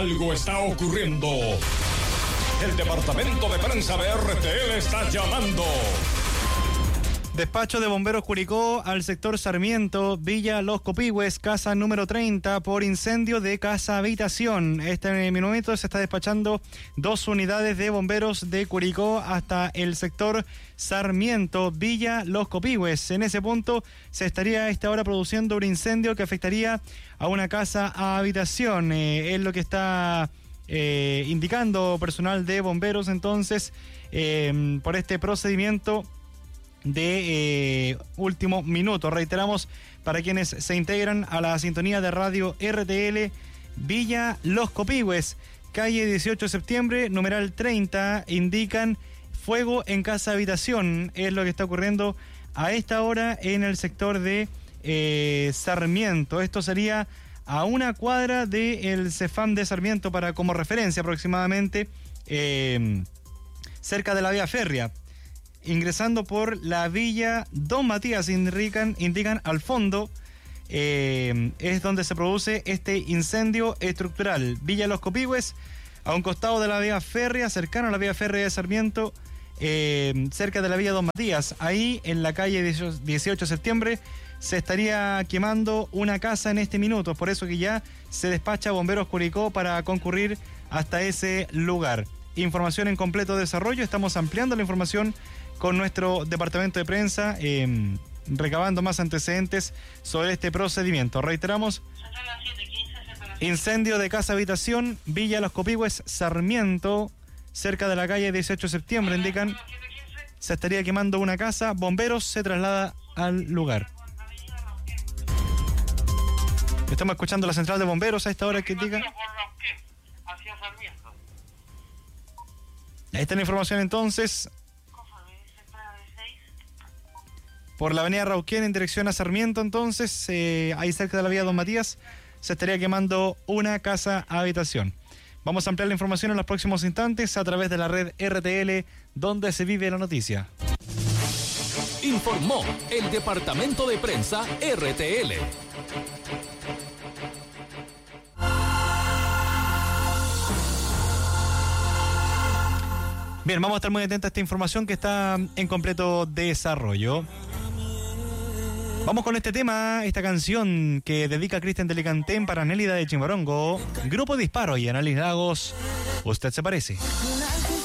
Algo está ocurriendo. El departamento de prensa de RTL está llamando. Despacho de Bomberos Curicó al sector Sarmiento, Villa Los Copihue, casa número 30, por incendio de casa habitación. Este momento se está despachando 2 unidades de bomberos de Curicó hasta el sector Sarmiento, Villa Los Copihue. En ese punto se estaría a esta hora produciendo un incendio que afectaría a una casa habitación. Es lo que está indicando personal de bomberos entonces por este procedimiento de último minuto. Reiteramos, para quienes se integran a la sintonía de radio RTL, Villa Los Copihue, calle 18 de septiembre, numeral 30, indican fuego en casa habitación. Es lo que está ocurriendo a esta hora en el sector de Sarmiento. Esto sería a una cuadra del Cefam de Sarmiento, para como referencia aproximadamente, cerca de la vía férrea. Ingresando por la villa Don Matías, indican al fondo, es donde se produce este incendio estructural. Villa Los Copihue, a un costado de la vía férrea, cercano a la vía férrea de Sarmiento, cerca de la villa Don Matías. Ahí, en la calle 18 de septiembre, se estaría quemando una casa en este minuto. Por eso que ya se despacha Bomberos Curicó para concurrir hasta ese lugar. Información en completo desarrollo. Estamos ampliando la información con nuestro departamento de prensa, recabando más antecedentes sobre este procedimiento. Reiteramos, incendio de casa habitación, Villa Los Copihue, Sarmiento, cerca de la calle 18 de septiembre, indican, se estaría quemando una casa. Bomberos se traslada al lugar. Estamos escuchando la central de bomberos a esta hora que indica. Ahí está la información entonces. Por la avenida Rauquén en dirección a Sarmiento, entonces, ahí cerca de la vía Don Matías, se estaría quemando una casa habitación. Vamos a ampliar la información en los próximos instantes a través de la red RTL, donde se vive la noticia. Informó el departamento de prensa RTL. Bien, vamos a estar muy atentos a esta información que está en completo desarrollo. Vamos con este tema, esta canción que dedica Cristian de Licantén para Nélida de Chimbarongo, Grupo Disparo y Análisis Lagos. ¿Usted se parece?